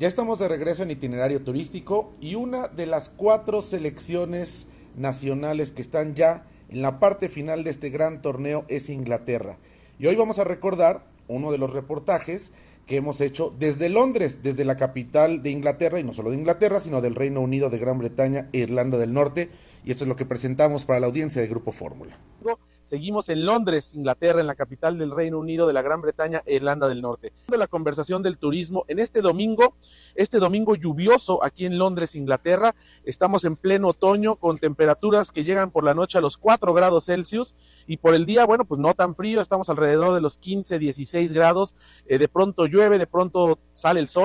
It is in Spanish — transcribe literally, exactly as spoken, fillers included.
Ya estamos de regreso en Itinerario Turístico y una de las cuatro selecciones nacionales que están ya en la parte final de este gran torneo es Inglaterra. Y hoy vamos a recordar uno de los reportajes que hemos hecho desde Londres, desde la capital de Inglaterra, y no solo de Inglaterra, sino del Reino Unido, de Gran Bretaña e Irlanda del Norte. Y esto es lo que presentamos para la audiencia de Grupo Fórmula. Seguimos en Londres, Inglaterra, en la capital del Reino Unido, de la Gran Bretaña e Irlanda del Norte. La conversación del turismo en este domingo, este domingo lluvioso aquí en Londres, Inglaterra. Estamos en pleno otoño con temperaturas que llegan por la noche a los cuatro grados Celsius y por el día, bueno, pues no tan frío, estamos alrededor de los quince, dieciséis grados. Eh, de pronto llueve, de pronto sale el sol.